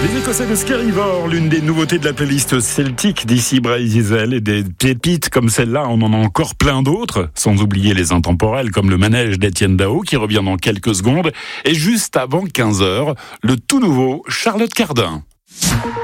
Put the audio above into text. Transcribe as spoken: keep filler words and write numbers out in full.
Les Écossais de Skerryvore, l'une des nouveautés de la playlist celtique d'ici Bray-Zizel, et des pépites comme celle-là, on en a encore plein d'autres, sans oublier les intemporels comme le manège d'Étienne Dao qui revient dans quelques secondes, et juste avant quinze heures, le tout nouveau Charlotte Cardin.